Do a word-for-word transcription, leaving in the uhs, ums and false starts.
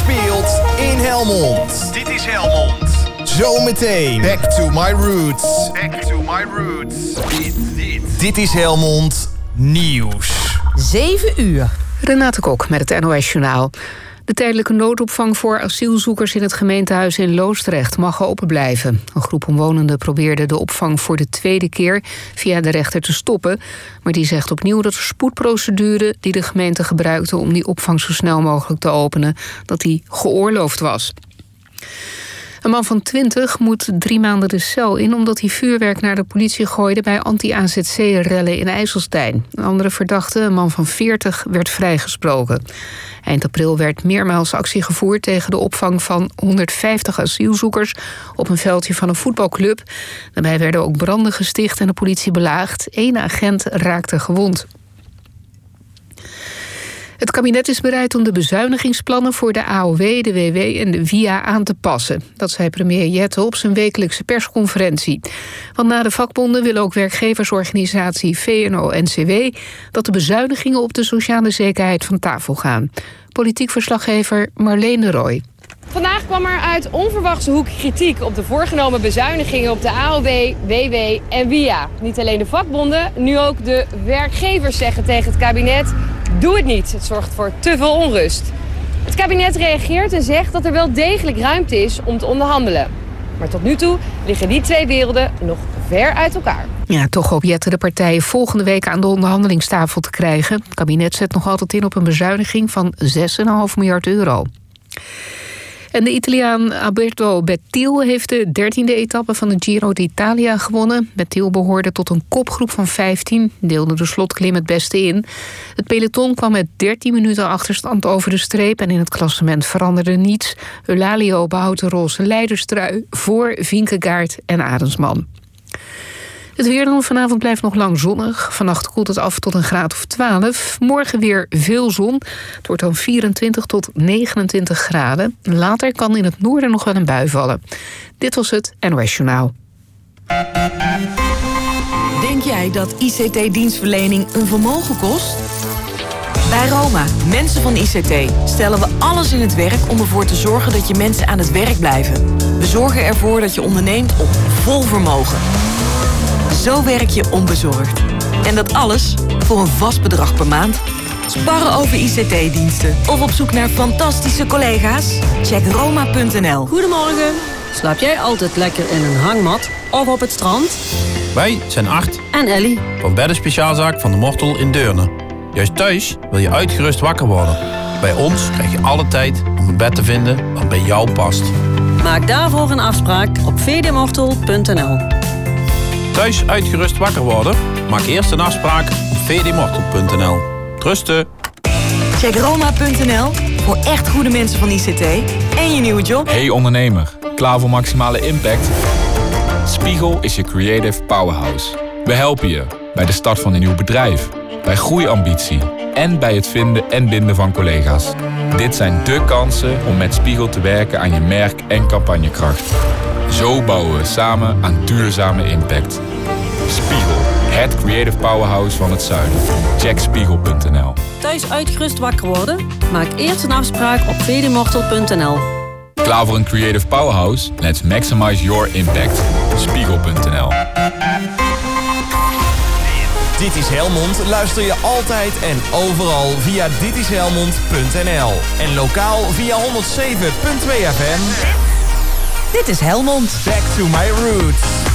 speelt in Helmond. Dit is Helmond. Zometeen Back to My Roots. Back to my roots. Dit, dit. Dit is Helmond Nieuws. zeven uur. Renate Kok met het N O S-journaal. De tijdelijke noodopvang voor asielzoekers in het gemeentehuis in Loosdrecht mag open blijven. Een groep omwonenden probeerde de opvang voor de tweede keer via de rechter te stoppen. Maar die zegt opnieuw dat de spoedprocedure die de gemeente gebruikte om die opvang zo snel mogelijk te openen, dat die geoorloofd was. Een man van twintig moet drie maanden de cel in omdat hij vuurwerk naar de politie gooide bij anti-A Z C-rellen in IJsselstein. Een andere verdachte, een man van veertig, werd vrijgesproken. Eind april werd meermaals actie gevoerd tegen de opvang van honderdvijftig asielzoekers op een veldje van een voetbalclub. Daarbij werden ook branden gesticht en de politie belaagd. Eén agent raakte gewond. Het kabinet is bereid om de bezuinigingsplannen voor de A O W, de W W en de V I A aan te passen. Dat zei premier Jette op zijn wekelijkse persconferentie. Want na de vakbonden wil ook werkgeversorganisatie V N O N C W dat de bezuinigingen op de sociale zekerheid van tafel gaan. Politiek verslaggever Marleen de Rooij. Vandaag kwam er uit onverwachte hoek kritiek op de voorgenomen bezuinigingen op de A O W, W W en V I A. Niet alleen de vakbonden, nu ook de werkgevers zeggen tegen het kabinet: doe het niet, het zorgt voor te veel onrust. Het kabinet reageert en zegt dat er wel degelijk ruimte is om te onderhandelen. Maar tot nu toe liggen die twee werelden nog ver uit elkaar. Ja, toch hoopt Jette de partijen volgende week aan de onderhandelingstafel te krijgen. Het kabinet zet nog altijd in op een bezuiniging van zes komma vijf miljard euro. En de Italiaan Alberto Bettiol heeft de dertiende etappe van de Giro d'Italia gewonnen. Bettiol behoorde tot een kopgroep van vijftien, deelde de slotklim het beste in. Het peloton kwam met dertien minuten achterstand over de streep en in het klassement veranderde niets. Eulalia behoudt de roze leiderstrui voor Vingegaard en Arendsman. Het weer dan vanavond blijft nog lang zonnig. Vannacht koelt het af tot een graad of twaalf. Morgen weer veel zon. Het wordt dan vierentwintig tot negenentwintig graden. Later kan in het noorden nog wel een bui vallen. Dit was het N O S-journaal. Denk jij dat I C T-dienstverlening een vermogen kost? Bij Roma, mensen van I C T, stellen we alles in het werk om ervoor te zorgen dat je mensen aan het werk blijven. We zorgen ervoor dat je onderneemt op vol vermogen. Zo werk je onbezorgd. En dat alles voor een vast bedrag per maand. Sparren over I C T-diensten of op zoek naar fantastische collega's? Check roma punt n l. Goedemorgen. Slaap jij altijd lekker in een hangmat of op het strand? Wij zijn Art En Ellie. van Bedden Speciaalzaak van de Mortel in Deurne. Juist thuis wil je uitgerust wakker worden. Bij ons krijg je alle tijd om een bed te vinden dat bij jou past. Maak daarvoor een afspraak op v d mortel punt n l. Thuis uitgerust wakker worden? Maak eerst een afspraak op v d mortel punt n l. Trusten. Check roma punt n l voor echt goede mensen van I C T en je nieuwe job. Hey ondernemer, klaar voor maximale impact? Spiegel is je creative powerhouse. We helpen je bij de start van een nieuw bedrijf, bij groeiambitie en bij het vinden en binden van collega's. Dit zijn dé kansen om met Spiegel te werken aan je merk en campagnekracht. Zo bouwen we samen aan duurzame impact. Spiegel, het creative powerhouse van het zuiden. Check spiegel punt n l. Thuis uitgerust wakker worden? Maak eerst een afspraak op v d mortel punt n l. Klaar voor een creative powerhouse? Let's maximize your impact. spiegel punt n l. Dit is Helmond luister je altijd en overal via dit is helmond punt n l. En lokaal via honderd zeven punt twee F M. Dit is Helmond. Back to my roots.